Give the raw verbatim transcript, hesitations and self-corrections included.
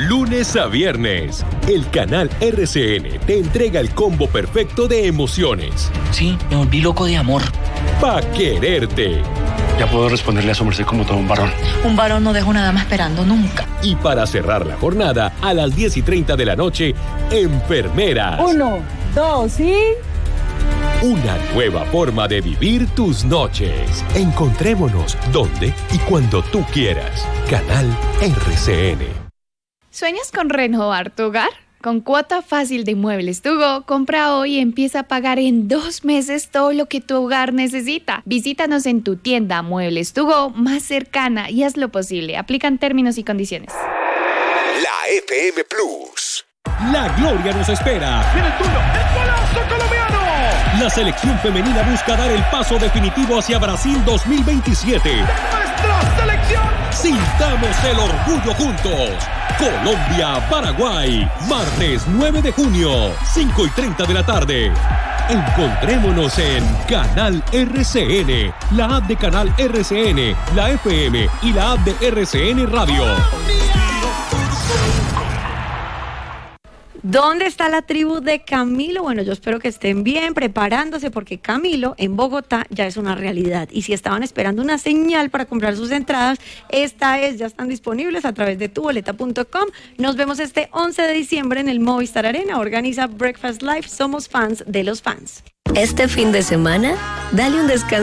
lunes a viernes. El canal R C N te entrega el combo perfecto de emociones. Sí, me volví loco de amor. Pa' quererte. Ya puedo responderle a su merced como todo un varón. Un varón no deja una dama esperando nunca. Y para cerrar la jornada, a las diez y treinta de la noche, Enfermeras. Uno, dos y... Una nueva forma de vivir tus noches. Encontrémonos donde y cuando tú quieras. Canal R C N. ¿Sueñas con renovar tu hogar? Con cuota fácil de Muebles to Go, compra hoy y empieza a pagar en dos meses todo lo que tu hogar necesita. Visítanos en tu tienda Muebles to Go más cercana y haz lo posible. Aplican términos y condiciones. La F M Plus. La gloria nos espera. ¡Viene el tuyo! ¡El golazo colombiano! La selección femenina busca dar el paso definitivo hacia Brasil dos mil veintisiete. ¡De nuestra selección! Sintamos el orgullo juntos. Colombia, Paraguay, martes nueve de junio, cinco y treinta de la tarde. Encontrémonos en Canal R C N, la app de Canal R C N, la F M y la app de R C N Radio. ¿Dónde está la tribu de Camilo? Bueno, yo espero que estén bien, preparándose, porque Camilo en Bogotá ya es una realidad. Y si estaban esperando una señal para comprar sus entradas, esta es, ya están disponibles a través de tu boleta punto com. Nos vemos este once de diciembre en el Movistar Arena. Organiza Breakfast Live. Somos fans de los fans. Este fin de semana, dale un descanso